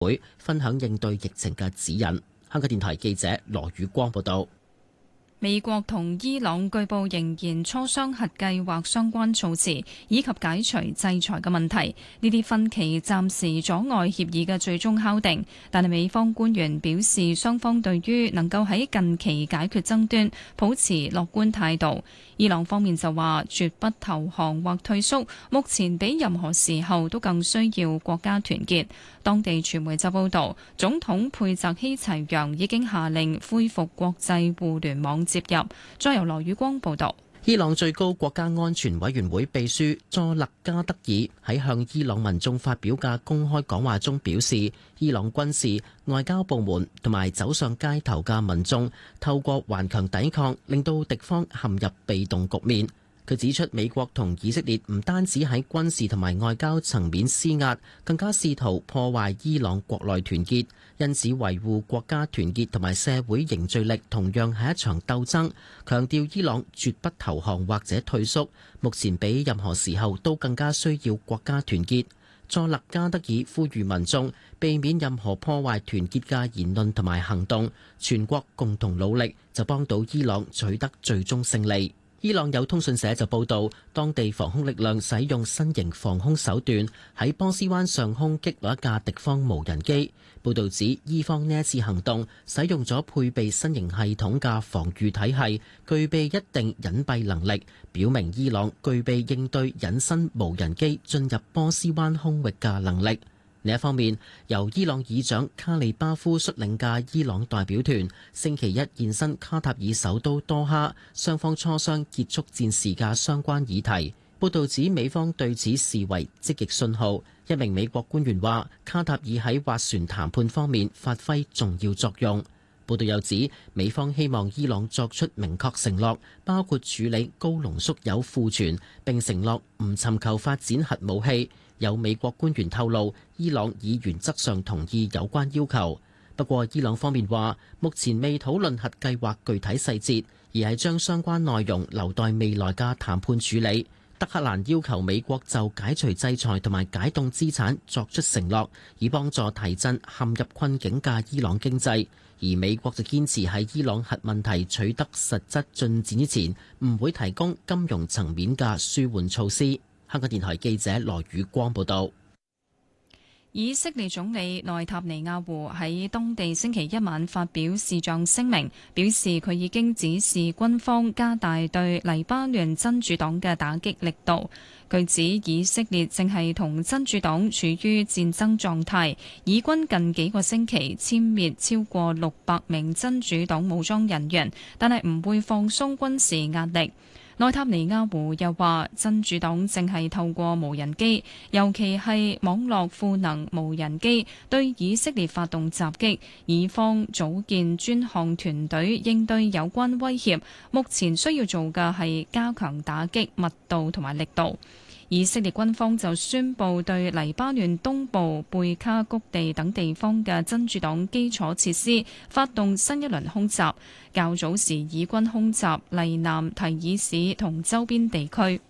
會分享應對疫情嘅指引。香港電台記者羅宇光報道。 美國同伊朗據報仍然磋商核計劃相關措辭，以及解除制裁嘅問題。呢啲分歧暫時阻礙協議嘅最終敲定，但係美方官員表示，雙方對於能夠喺近期解決爭端保持樂觀態度。伊朗方面就話絕不投降或退縮，目前比任何時候都更需要國家團結。當地傳媒就報道，總統佩澤希齊揚已經下令恢復國際互聯網接入。再由羅宇光報道。 伊朗最高國家安全委員會秘書佐勒加德爾喺向伊朗民眾發表嘅公開講話中表示，伊朗軍事、外交部門同埋走上街頭嘅民眾透過頑強抵抗，令到敵方陷入被動局面。佢指出，美國同以色列唔單止喺軍事同埋外交層面施壓，更加試圖破壞伊朗國內團結，因此維護國家團結同埋社會凝聚力同樣係一場鬥爭。強調伊朗絕不投降或者退縮，目前比任何時候都更加需要國家團結。佐勒加德爾呼籲民眾避免任何破壞團結嘅言論同埋行動，全國共同努力就幫到伊朗取得最終勝利。伊朗有通訊社就報道，當地防空力量使用新型防空手段，喺波斯灣上空擊落一架敵方無人機。報道指，伊方呢一次行動使用咗配備新型系統嘅防禦體系，具備一定隱蔽能力，表明伊朗具備應對隱身無人機進入波斯灣空域嘅能力。另一方面，由伊朗議長卡利巴夫率領嘅伊朗代表團星期一現身卡塔爾首都多哈，雙方磋商結束戰事嘅相關議題。報道指，美方對此視為積極信號。一名美國官員話，卡塔爾喺斡旋談判方面發揮重要作用。報道又指，美方希望伊朗作出明確承諾，包括處理高濃縮鈾庫存，並承諾唔尋求發展核武器。有美國官員透露，伊朗已原則上同意有關要求。不過，伊朗方面話，目前未討論核計劃具體細節，而係將相關內容留待未來嘅談判處理。德黑蘭要求美國就解除制裁同埋解凍資產作出承諾，以幫助提振陷入困境嘅伊朗經濟。而美國就堅持喺伊朗核問題取得實質進展之前，唔會提供金融層面嘅舒緩措施。香港電台記者羅宇光報道。 以色列總理內塔尼亞胡喺當地星期一晚發表視像聲明，表示佢已經指示軍方加大對黎巴嫩真主黨嘅打擊力度。佢指以色列正係同真主黨處於戰爭狀態，以軍近幾個星期殲滅超過600名真主黨武裝人員，但係唔會放鬆軍事壓力。內塔尼亞胡又話，真主黨正係透過無人機，尤其係網絡賦能無人機，對以色列發動襲擊，以方組建專項團隊應對有關威脅。目前需要做嘅係加強打擊密度同埋力度。以色列軍方就宣布對黎巴嫩東部貝卡谷地等地方嘅真主黨基礎設施發動新一輪空襲。較早時以軍空襲黎南提爾市同周邊地區。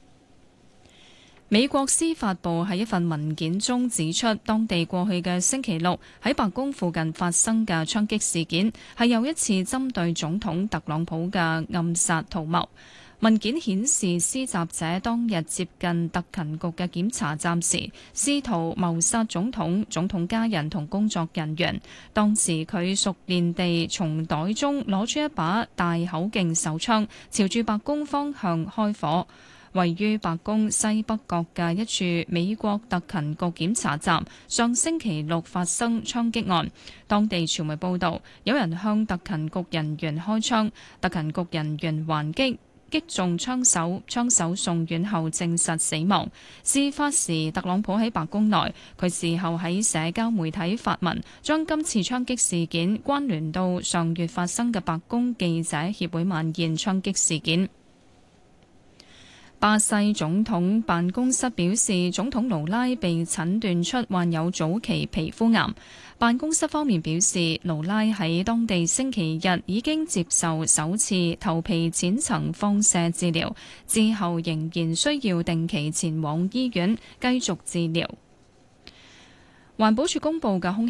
美國司法部喺一份文件中指出，當地過去嘅星期六喺白宮附近發生嘅槍擊事件係又一次針對總統特朗普嘅暗殺圖謀。文件顯示，施襲者當日接近特勤局嘅檢查站時，試圖謀殺總統、總統家人同工作人員。當時佢熟練地從袋中攞出一把大口徑手槍，朝住白宮方向開火。位於白宮西北角嘅一處美國特勤局檢查站，上星期六發生槍擊案。當地傳媒報導，有人向特勤局人員開槍，特勤局人員還擊，擊中槍手，槍手送院後證實死亡。事發時，特朗普喺白宮內，佢事後喺社交媒體發文，將今次槍擊事件關聯到上月發生嘅白宮記者協會晚宴槍擊事件。巴西總統辦公室表示，總統盧拉被診斷出患有早期皮膚癌。辦公室方面表示，盧拉喺當地星期日已經接受首次頭皮淺層放射治療，之後仍然需要定期前往醫院繼續治療。 環保署公布嘅空